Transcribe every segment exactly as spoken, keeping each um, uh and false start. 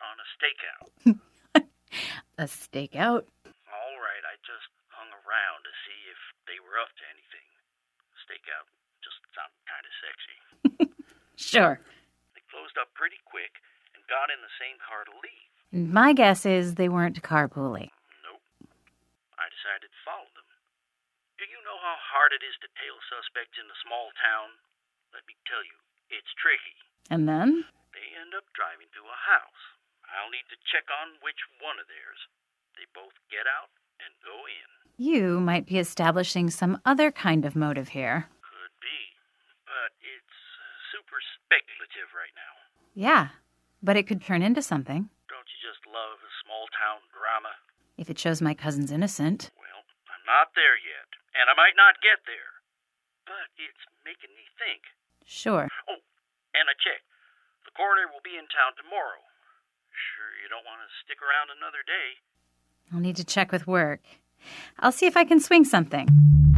on a stakeout. A stakeout? All right, I just hung around to see if they were up to anything. Stakeout just sounded kind of sexy. Sure. They closed up pretty quick and got in the same car to leave. My guess is they weren't carpooling. Nope. I decided to follow them. Do you know how hard it is to tail suspects in a small town? Let me tell you, it's tricky. And then? They end up driving to a house. I'll need to check on which one of theirs. They both get out and go in. You might be establishing some other kind of motive here. Could be, but it's super speculative right now. Yeah, but it could turn into something. Don't you just love a small-town drama? If it shows my cousin's innocent. Well, I'm not there yet, and I might not get there. But it's making me think. Sure. Oh, and I checked. The coroner will be in town tomorrow. Sure you don't want to stick around another day? I'll need to check with work. I'll see if I can swing something.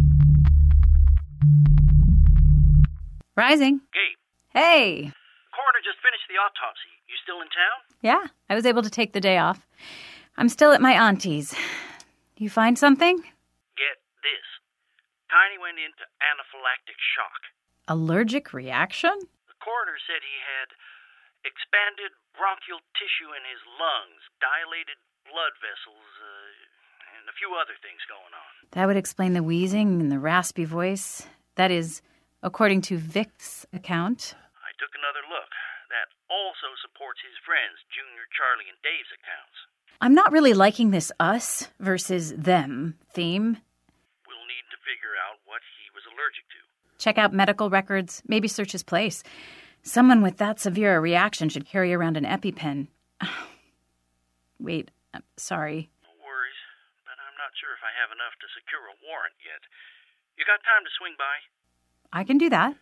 Rising. Gabe. Hey. Coroner just finished the autopsy. You still in town? Yeah, I was able to take the day off. I'm still at my auntie's. You find something? Get this. Tiny went into anaphylactic shock. Allergic reaction? The coroner said he had expanded bronchial tissue in his lungs, dilated blood vessels, uh, and a few other things going on. That would explain the wheezing and the raspy voice. That is, according to Vic's account. I took another look. That also supports his friends, Junior, Charlie, and Dave's accounts. I'm not really liking this us versus them theme. We'll need to figure out what he was allergic to. Check out medical records, maybe search his place. Someone with that severe a reaction should carry around an EpiPen. Wait, I'm sorry. No worries, but I'm not sure if I have enough to secure a warrant yet. You got time to swing by? I can do that.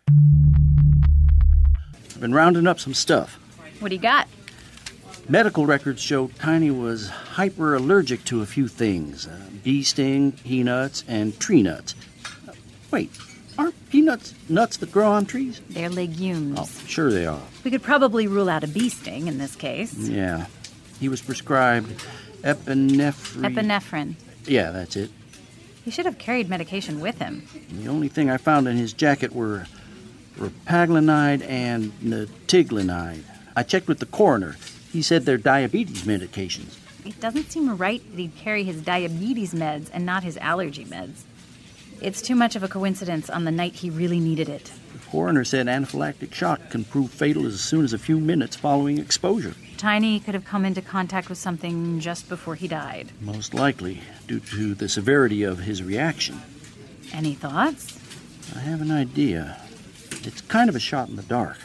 I've been rounding up some stuff. What do you got? Medical records show Tiny was hyperallergic to a few things. Uh, bee sting, peanuts, and tree nuts. Uh, wait, aren't peanuts nuts that grow on trees? They're legumes. Oh, sure they are. We could probably rule out a bee sting in this case. Yeah. He was prescribed epinephrine. Epinephrine. Yeah, that's it. He should have carried medication with him. The only thing I found in his jacket were repaglinide and natiglinide. I checked with the coroner. He said they're diabetes medications. It doesn't seem right that he'd carry his diabetes meds and not his allergy meds. It's too much of a coincidence on the night he really needed it. The coroner said anaphylactic shock can prove fatal as soon as a few minutes following exposure. Tiny could have come into contact with something just before he died. Most likely, due to the severity of his reaction. Any thoughts? I have an idea. It's kind of a shot in the dark.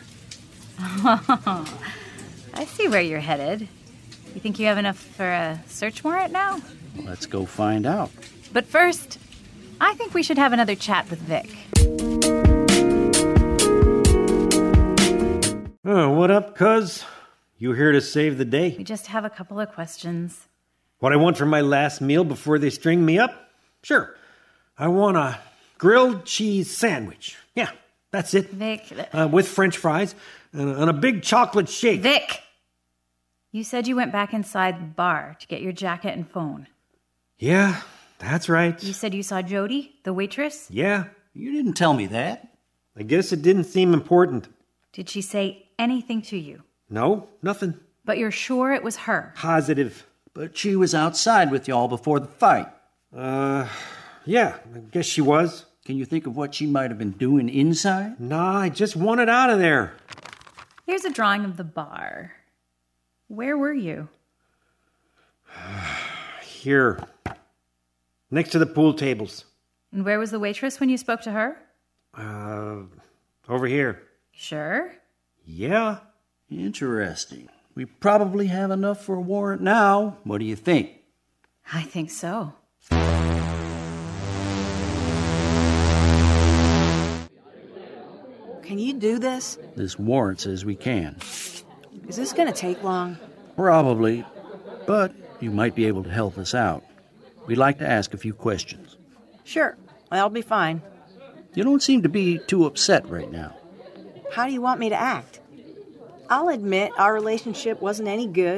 I see where you're headed. You think you have enough for a search warrant now? Let's go find out. But first, I think we should have another chat with Vic. Oh, what up, cuz? You here to save the day? We just have a couple of questions. What I want for my last meal before they string me up? Sure. I want a grilled cheese sandwich. Yeah, that's it. Vic... Uh, with French fries and a, and a big chocolate shake. Vic! You said you went back inside the bar to get your jacket and phone. Yeah, that's right. You said you saw Jody, the waitress? Yeah. You didn't tell me that. I guess it didn't seem important. Did she say anything to you? No, nothing. But you're sure it was her? Positive. But she was outside with y'all before the fight. Uh, yeah, I guess she was. Can you think of what she might have been doing inside? Nah, I just wanted out of there. Here's a drawing of the bar. Where were you? Here. Next to the pool tables. And where was the waitress when you spoke to her? Uh, over here. Sure. Yeah. Interesting. We probably have enough for a warrant now. What do you think? I think so. Can you do this? This warrant says we can. Is this going to take long? Probably, but you might be able to help us out. We'd like to ask a few questions. Sure. That'll be fine. You don't seem to be too upset right now. How do you want me to act? I'll admit our relationship wasn't any good.